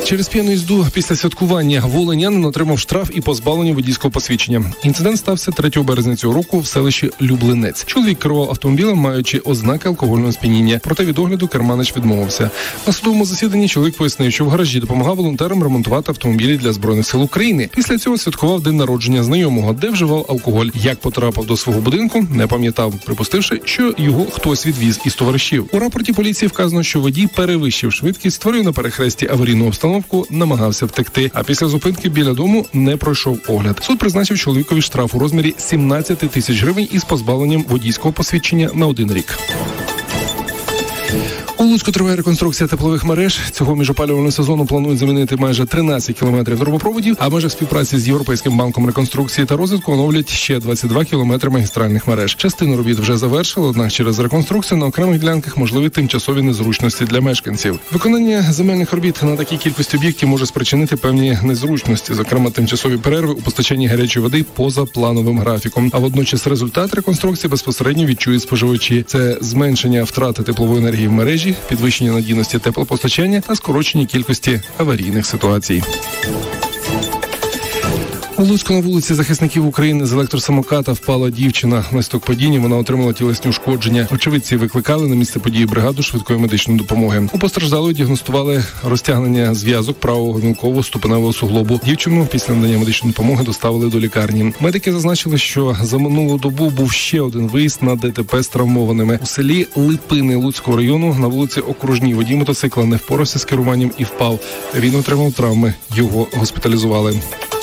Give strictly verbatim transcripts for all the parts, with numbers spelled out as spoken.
Через п'яну їзду після святкування волинянин отримав штраф і позбавлення водійського посвідчення. Інцидент стався третього березня цього року в селищі Люблинець. Чоловік керував автомобілем, маючи ознаки алкогольного сп'яніння. Проте від огляду керманич відмовився. На судовому засіданні чоловік пояснив, що в гаражі допомагав волонтерам ремонтувати автомобілі для Збройних сил України. Після цього святкував день народження знайомого, де вживав алкоголь. Як потрапив до свого будинку, не пам'ятав, припустивши, що його хтось відвіз із товаришів. У рапорті поліції вказано, що водій перевищив швидкість, створив на перехресті аварійну обстановку, намагався втекти, а після зупинки біля дому не пройшов огляд. Суд призначив чоловікові штраф у розмірі сімнадцять тисяч гривень із позбавленням водійського посвідчення на один рік. У Луцьку триває реконструкція теплових мереж. Цього міжопалювального сезону планують замінити майже тринадцять кілометрів трубопроводів, а в межах співпраці з Європейським банком реконструкції та розвитку оновлять ще двадцять два кілометри магістральних мереж. Частину робіт вже завершили, однак через реконструкцію на окремих ділянках можливі тимчасові незручності для мешканців. Виконання земельних робіт на такій кількості об'єктів може спричинити певні незручності, зокрема тимчасові перерви у постачанні гарячої води поза плановим графіком. А водночас результат реконструкції безпосередньо відчують споживачі. Це зменшення втрати теплової енергії в мережі, підвищення надійності теплопостачання та скорочення кількості аварійних ситуацій. У Луцьку на вулиці Захисників України з електросамоката впала дівчина. Внаслідок падіння вона отримала тілесні ушкодження. Очевидці викликали на місце події бригаду швидкої медичної допомоги. У постраждалої діагностували розтягнення зв'язок правого гомілкового ступеневого суглобу. Дівчину після надання медичної допомоги доставили до лікарні. Медики зазначили, що за минулу добу був ще один виїзд на ДТП з травмованими. У селі Липини Луцького району на вулиці Окружній водій мотоцикла не впорався з керуванням і впав. Він отримав травми. Його госпіталізували.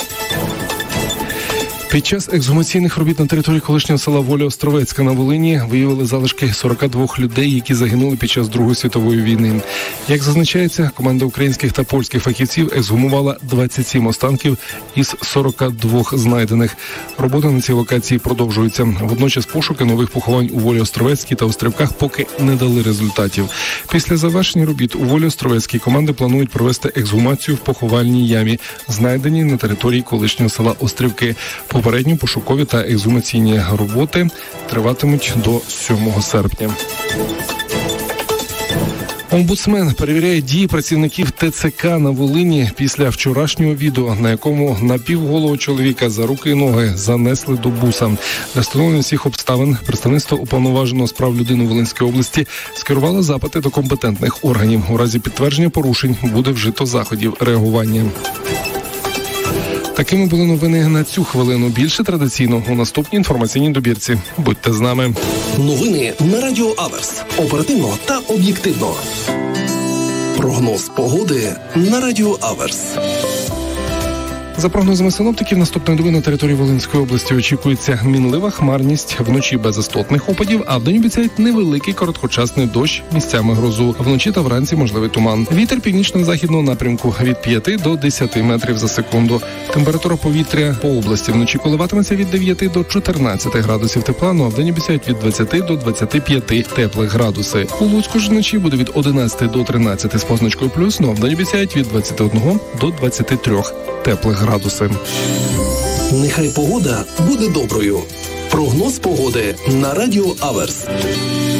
Під час ексгумаційних робіт на території колишнього села Воля Островецька на Волині виявили залишки сорок два людей, які загинули під час Другої світової війни. Як зазначається, команда українських та польських фахівців ексгумувала двадцять сім останків із сорок два знайдених. Роботи на цій локації продовжуються. Водночас пошуки нових поховань у Волі Островецькій та Острівках поки не дали результатів. Після завершення робіт у Волі Островецькій команди планують провести ексгумацію в поховальній ямі, знайденій на території колишнього села Острівки. Попередньо пошукові та ексгумаційні роботи триватимуть до сьомого серпня. Омбудсмен перевіряє дії працівників ТЦК на Волині після вчорашнього відео, на якому напівголого чоловіка за руки і ноги занесли до буса. Для встановлення всіх обставин представництво уповноваженого з прав людини Волинської області скерувало запити до компетентних органів. У разі підтвердження порушень буде вжито заходів реагування. Такими були новини на цю хвилину. Більше традиційно у наступній інформаційній добірці. Будьте з нами. Новини на Радіо Аверс. Оперативно та об'єктивно. Прогноз погоди на Радіо Аверс. За прогнозами синоптиків, наступної доби на території Волинської області очікується мінлива хмарність, вночі без істотних опадів, а вдень обіцяють невеликий короткочасний дощ, місцями грозу. Вночі та вранці можливий туман. Вітер північно-західного напрямку від п'яти до десяти метрів за секунду. Температура повітря по області вночі коливатиметься від дев'яти до чотирнадцяти градусів тепла, ну а вдень обіцяють від двадцяти до двадцяти п'яти теплих градуси. У Луцьку ж вночі буде від одинадцяти до тринадцяти з позначкою плюс, ну а вдень обіцяють від двадцяти одного до двадцяти трьох теплих градуси. Нехай погода буде доброю. Прогноз погоди на Радіо Аверс.